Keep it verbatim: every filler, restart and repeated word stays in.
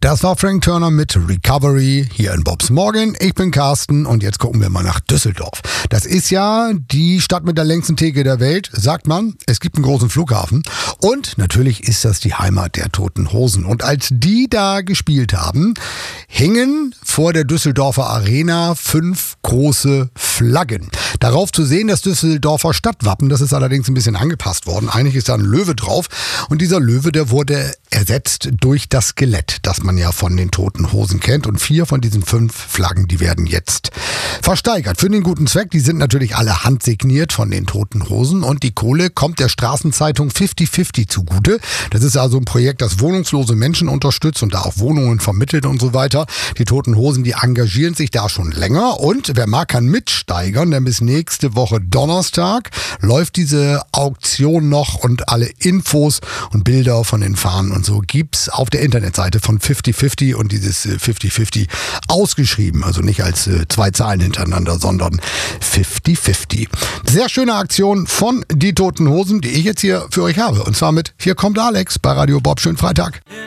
Das war Frank Turner mit Recovery hier in Bobs Morgen. Ich bin Carsten und jetzt gucken wir mal nach Düsseldorf. Das ist ja die Stadt mit der längsten Theke der Welt, sagt man. Es gibt einen großen Flughafen und natürlich ist das die Heimat der Toten Hosen. Und als die da gespielt haben, hingen vor der Düsseldorfer Arena fünf große Flaggen. Darauf zu sehen das Düsseldorfer Stadtwappen, das ist allerdings ein bisschen angepasst worden. Eigentlich ist da ein Löwe drauf und dieser Löwe, der wurde ersetzt durch das Skelett, das man ja von den Toten Hosen kennt. Und vier von diesen fünf Flaggen, die werden jetzt versteigert. Für den guten Zweck, die sind natürlich alle handsigniert von den Toten Hosen und die Kohle kommt der Straßenzeitung fünfzig fünfzig zugute. Das ist also ein Projekt, das wohnungslose Menschen unterstützt und da auch Wohnungen vermittelt und so weiter. Die Toten Hosen, die engagieren sich da schon länger und wer mag, kann mitsteigern, denn bis nächste Woche Donnerstag läuft diese Auktion noch und alle Infos und Bilder von den Fahnen und so gibt's auf der Internetseite von fünfzig fünfzig und dieses fünfzig fünfzig ausgeschrieben, also nicht als äh, zwei Zahlen hintereinander, sondern fünfzig fünfzig. Sehr schöne Aktion von die Toten Hosen, die ich jetzt hier für euch habe und zwar mit Hier kommt Alex bei Radio Bob. Schönen Freitag.